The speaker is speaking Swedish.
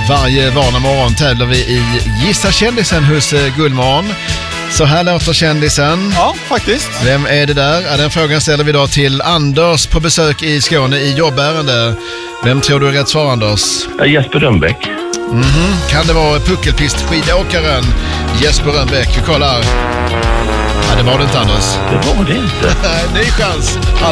Varje vardagsmorgon tävlar vi i Gissa kändisen hos Gullmorgon. Så här låter kändisen. Ja, faktiskt. Vem är det där? Ja, den frågan ställer vi då till Anders på besök i Skåne i jobbärende. Vem tror du är rätt svar, Anders? Jesper Rönnbäck. Kan det vara puckelpistskidåkaren Jesper Rönnbäck? Vi kollar. Ja, det var det inte, Anders. Det var det inte. Ny chans.